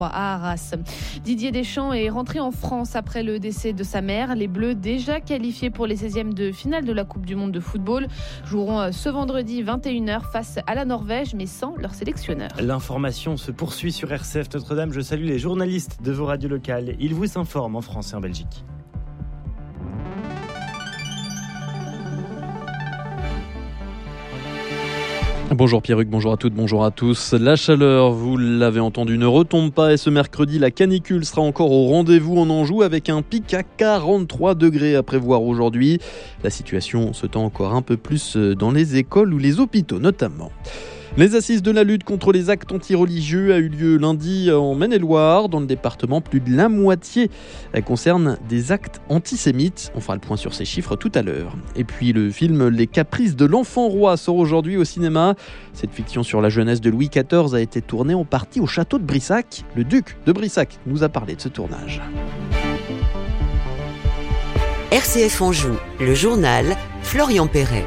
À Arras. Didier Deschamps est rentré en France après le décès de sa mère. Les Bleus, déjà qualifiés pour les 16e de finale de la Coupe du Monde de football, joueront ce vendredi 21h face à la Norvège, mais sans leur sélectionneur. L'information se poursuit sur RCF Notre-Dame. Je salue les journalistes de vos radios locales. Ils vous informent en France et en Belgique. Bonjour Pierruc, bonjour à toutes, bonjour à tous. La chaleur, vous l'avez entendu, ne retombe pas et ce mercredi, la canicule sera encore au rendez-vous en Anjou avec un pic à 43 degrés à prévoir aujourd'hui. La situation se tend encore un peu plus dans les écoles ou les hôpitaux notamment. Les assises de la lutte contre les actes antireligieux a eu lieu lundi en Maine-et-Loire. Dans le département, plus de la moitié concerne des actes antisémites. On fera le point sur ces chiffres tout à l'heure. Et puis le film Les Caprices de l'Enfant Roi sort aujourd'hui au cinéma. Cette fiction sur la jeunesse de Louis XIV a été tournée en partie au château de Brissac. Le duc de Brissac nous a parlé de ce tournage. RCF Anjou, le journal Florian Perret.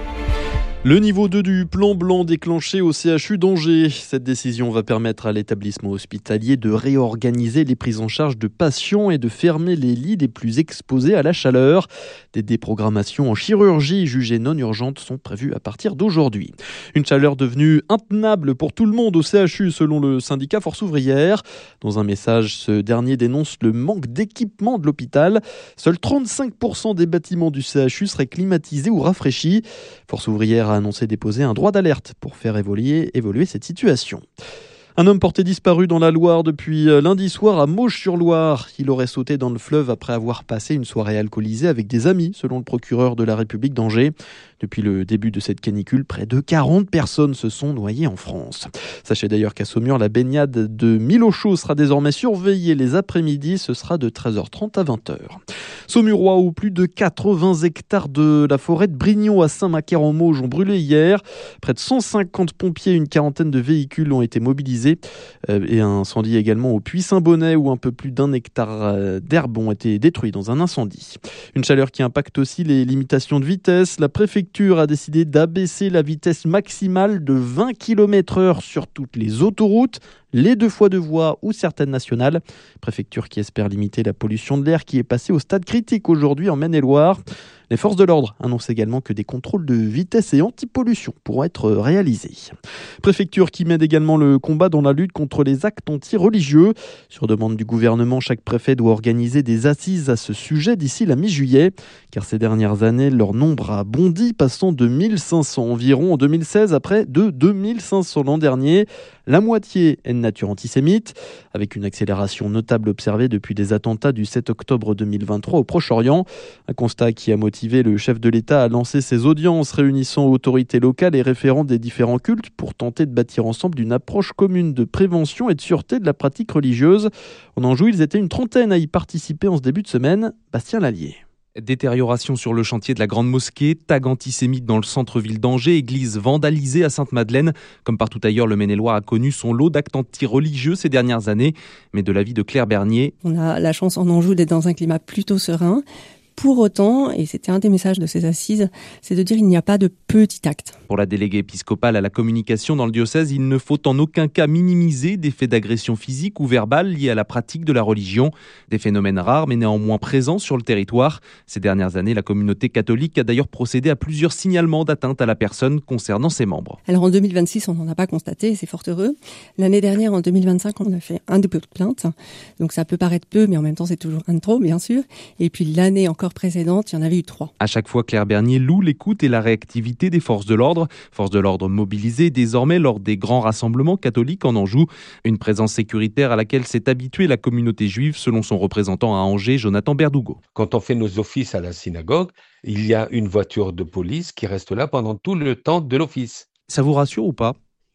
Le niveau 2 du plan blanc déclenché au CHU d'Angers. Cette décision va permettre à l'établissement hospitalier de réorganiser les prises en charge de patients et de fermer les lits les plus exposés à la chaleur. Des déprogrammations en chirurgie jugées non urgentes sont prévues à partir d'aujourd'hui. Une chaleur devenue intenable pour tout le monde au CHU selon le syndicat Force ouvrière. Dans un message, ce dernier dénonce le manque d'équipement de l'hôpital. Seuls 35% des bâtiments du CHU seraient climatisés ou rafraîchis. Force ouvrière a annoncé déposer un droit d'alerte pour faire évoluer cette situation. Un homme porté disparu dans la Loire depuis lundi soir à Mauches-sur-Loire. Il aurait sauté dans le fleuve après avoir passé une soirée alcoolisée avec des amis, selon le procureur de la République d'Angers. Depuis le début de cette canicule, près de 40 personnes se sont noyées en France. Sachez d'ailleurs qu'à Saumur, la baignade de Milochaud sera désormais surveillée les après-midi. Ce sera de 13h30 à 20h. Saumurois, où plus de 80 hectares de la forêt de Brignon à Saint-Macaire-en-Mauges ont brûlé hier. Près de 150 pompiers et une quarantaine de véhicules ont été mobilisés. Et un incendie également au Puy-Saint-Bonnet où un peu plus d'1 hectare d'herbe ont été détruits dans un incendie. Une chaleur qui impacte aussi les limitations de vitesse. La préfecture a décidé d'abaisser la vitesse maximale de 20 km/h sur toutes les autoroutes, les 2 fois 2 voies ou certaines nationales. Préfecture qui espère limiter la pollution de l'air qui est passée au stade critique aujourd'hui en Maine-et-Loire. Les forces de l'ordre annoncent également que des contrôles de vitesse et anti-pollution pourront être réalisés. Préfecture qui mène également le combat dans la lutte contre les actes anti-religieux. Sur demande du gouvernement, chaque préfet doit organiser des assises à ce sujet d'ici la mi-juillet. Car ces dernières années, leur nombre a bondi, passant de 1500 environ en 2016 à près de 2500 l'an dernier. La moitié est de nature antisémite, avec une accélération notable observée depuis les attentats du 7 octobre 2023 au Proche-Orient. Un constat qui a motivé le chef de l'État à lancer ses audiences réunissant autorités locales et référents des différents cultes pour tenter de bâtir ensemble une approche commune de prévention et de sûreté de la pratique religieuse. En Anjou, ils étaient une trentaine à y participer en ce début de semaine. Bastien Lallier. Détérioration sur le chantier de la Grande Mosquée, tag antisémite dans le centre-ville d'Angers, église vandalisée à Sainte-Madeleine. Comme partout ailleurs, le Maine-et-Loire a connu son lot d'actes anti-religieux ces dernières années. Mais de l'avis de Claire Bernier, on a la chance en Anjou d'être dans un climat plutôt serein. Pour autant, et c'était un des messages de ces assises, c'est de dire qu'il n'y a pas de petit acte. Pour la déléguée épiscopale à la communication dans le diocèse, il ne faut en aucun cas minimiser des faits d'agression physique ou verbale liés à la pratique de la religion. Des phénomènes rares mais néanmoins présents sur le territoire. Ces dernières années, la communauté catholique a d'ailleurs procédé à plusieurs signalements d'atteinte à la personne concernant ses membres. Alors en 2026, on n'en a pas constaté et c'est fort heureux. L'année dernière, en 2025, on a fait un dépôt de plainte. Donc ça peut paraître peu, mais en même temps, c'est toujours un de trop, bien sûr. Et puis l'année encore précédente, il y en avait eu 3. À chaque fois, Claire Bernier loue l'écoute et la réactivité des forces de l'ordre. Forces de l'ordre mobilisées désormais lors des grands rassemblements catholiques en Anjou. Une présence sécuritaire à laquelle s'est habituée la communauté juive, selon son représentant à Angers, Jonathan Berdugo. Quand on fait nos offices à la synagogue, il y a une voiture de police qui reste là pendant tout le temps de l'office. Ça vous rassure ou pas ?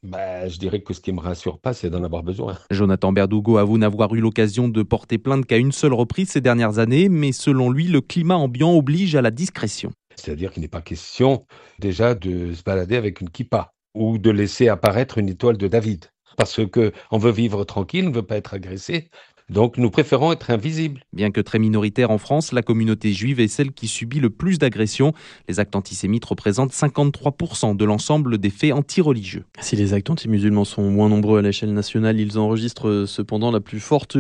Je dirais que ce qui me rassure pas, c'est d'en avoir besoin. Jonathan Berdugo avoue n'avoir eu l'occasion de porter plainte qu'à une seule reprise ces dernières années, mais selon lui, le climat ambiant oblige à la discrétion. C'est-à-dire qu'il n'est pas question déjà de se balader avec une kippa ou de laisser apparaître une étoile de David. Parce qu'on veut vivre tranquille, on ne veut pas être agressé. Donc nous préférons être invisibles. Bien que très minoritaire en France, la communauté juive est celle qui subit le plus d'agressions. Les actes antisémites représentent 53% de l'ensemble des faits antireligieux. Si les actes anti-musulmans sont moins nombreux à l'échelle nationale, ils enregistrent cependant la plus forte